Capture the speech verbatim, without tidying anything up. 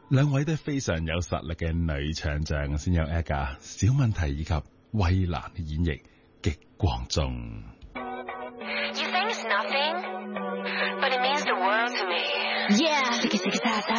兩位都非常有實力嘅女唱將，先有 Aga 小問題以及衛蘭嘅演繹極光中。 You think it's nothing, but it means the world to me. Yeah.